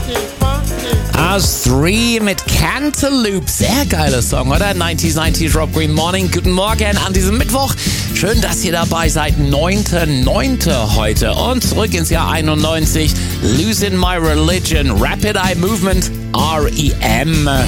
As 3 mit Cantaloupe. Sehr geiler Song, oder? 90s Rob Green Morning. Guten Morgen an diesem Mittwoch. Schön, dass ihr dabei seid. 9.9. heute. Und zurück ins Jahr 91. Losing My Religion. Rapid Eye Movement. REM.